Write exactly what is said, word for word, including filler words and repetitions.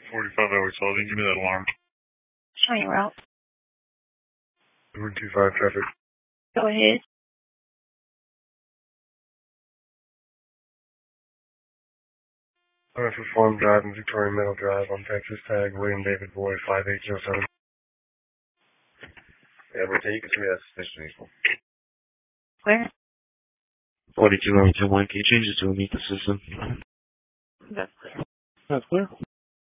forty-five hours holding. Give me that alarm. Show me your route. one two five traffic. Go ahead. Uh, for Farm Drive and Victoria Middle Drive on Texas tag, William David Boy, five eight zero seven. Yeah, but you can see that suspicion. Where? forty-two oh two one, can you change it to a meet the system? That's clear. That's clear.